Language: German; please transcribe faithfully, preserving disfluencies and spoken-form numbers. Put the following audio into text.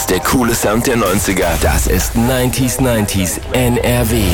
ist der coole Sound der neunziger. Das ist neunzig neunzig N R W.